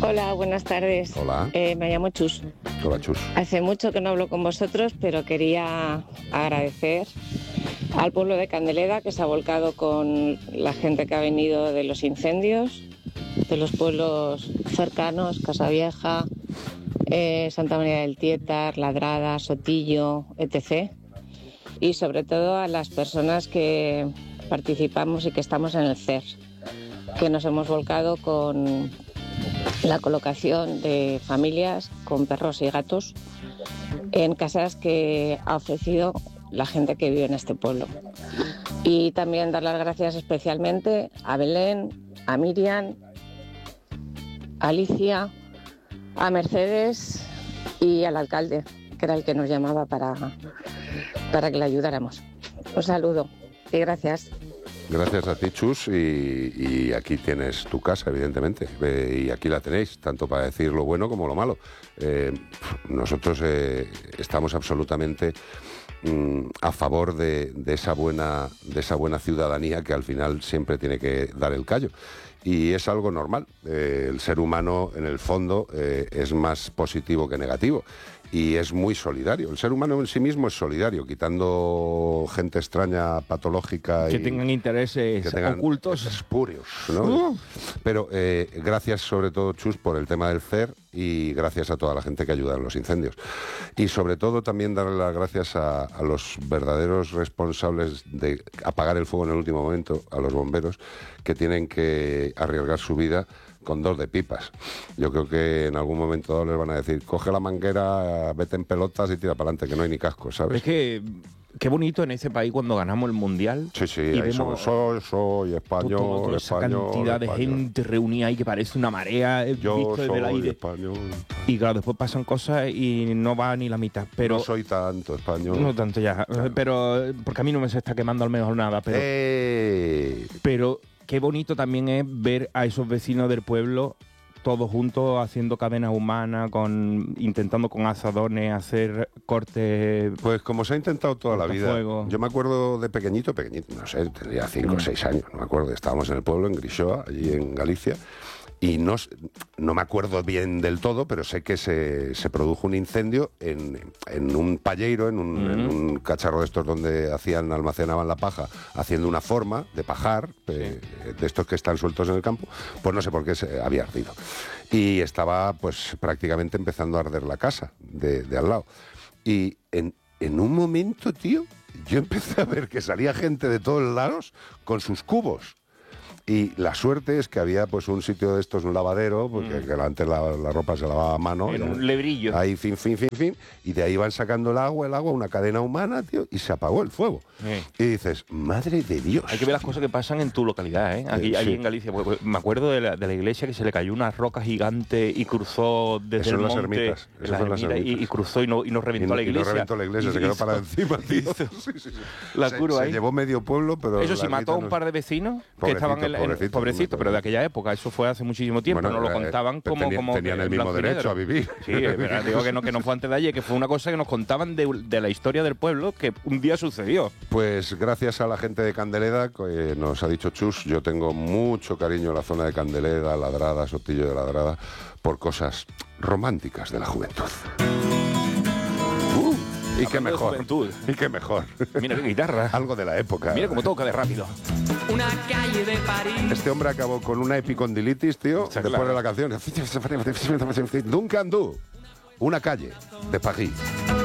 Hola, buenas tardes. Hola. Me llamo Chus. Hola, Chus. Hace mucho que no hablo con vosotros, pero quería agradecer al pueblo de Candeleda, que se ha volcado con la gente que ha venido de los incendios, de los pueblos cercanos, Casavieja, Santa María del Tietar, Ladrada, Sotillo, etc. Y sobre todo a las personas que participamos y que estamos en el CER, que nos hemos volcado con la colocación de familias con perros y gatos en casas que ha ofrecido la gente que vive en este pueblo. Y también dar las gracias especialmente a Belén, a Miriam, a Alicia, a Mercedes y al alcalde, que era el que nos llamaba para que le ayudáramos. Un saludo y gracias. Gracias a ti, Chus, y aquí tienes tu casa, evidentemente, y aquí la tenéis, tanto para decir lo bueno como lo malo. Nosotros estamos absolutamente a favor de esa buena ciudadanía que al final siempre tiene que dar el callo. Y es algo normal. El ser humano, en el fondo, es más positivo que negativo. Y es muy solidario. El ser humano en sí mismo es solidario, quitando gente extraña, patológica... Que tengan intereses ocultos. Espurios, ¿no? Pero gracias sobre todo, Chus, por el tema del CER y gracias a toda la gente que ayuda en los incendios. Y sobre todo también darle las gracias a los verdaderos responsables de apagar el fuego en el último momento, a los bomberos, que tienen que arriesgar su vida con 2 de pipas. Yo creo que en algún momento dado les van a decir, coge la manguera, vete en pelotas y tira para adelante, que no hay ni casco, ¿sabes? Es que qué bonito en ese país cuando ganamos el Mundial. Sí, sí, y ahí vemos soy español, toda esa español, cantidad de español. gente reunida ahí que parece una marea Yo visto desde el soy aire. español. Y claro, después pasan cosas y no va ni la mitad. Pero No soy tanto español. no tanto ya. Claro. Pero porque a mí no me se está quemando al menos nada. Pero qué bonito también es ver a esos vecinos del pueblo todos juntos haciendo cadenas humanas, intentando con azadones hacer cortes. Pues como se ha intentado toda la vida. Cortafuegos. Yo me acuerdo de pequeñito, no sé, tendría 5 o 6 años, no me acuerdo. Estábamos en el pueblo, en Grishoa, allí en Galicia, y no me acuerdo bien del todo, pero sé que se produjo un incendio en un palleiro, en un cacharro de estos donde almacenaban la paja, haciendo una forma de pajar, de estos que están sueltos en el campo, pues no sé por qué se había ardido. Y estaba pues prácticamente empezando a arder la casa de al lado. Y en un momento, tío, yo empecé a ver que salía gente de todos lados con sus cubos. Y la suerte es que había pues un sitio de estos, un lavadero, porque que antes la ropa se lavaba a mano. En un lebrillo. Ahí, fin, y de ahí van sacando el agua, una cadena humana, tío, y se apagó el fuego. Y dices, madre de Dios. Hay que ver las cosas que pasan en tu localidad, ¿eh? Aquí en Galicia. Pues, me acuerdo de la iglesia que se le cayó una roca gigante y cruzó desde el monte. Ermitas. Eso son las ermitas. Y cruzó y no reventó la iglesia. Y no reventó la iglesia, se quedó para encima, tío. La curva ahí. Se llevó medio pueblo, pero... Eso sí, mató a un par de vecinos que estaban pobrecito, pero de aquella época. Eso fue hace muchísimo tiempo. Bueno, no lo contaban como tenían el mismo derecho a vivir. Sí, pero digo que no fue antes de ayer, que fue una cosa que nos contaban de la historia del pueblo que un día sucedió. Pues gracias a la gente de Candeleda, que nos ha dicho Chus, yo tengo mucho cariño en la zona de Candeleda, Ladrada, Sotillo de Ladrada, por cosas románticas de la juventud. Y qué mejor. Y qué mejor. Mira qué guitarra. Algo de la época. Mira cómo toca de rápido. Una calle de París. Este hombre acabó con una epicondilitis, tío, Está después claro. de la canción. Duncan Du. Una calle de París.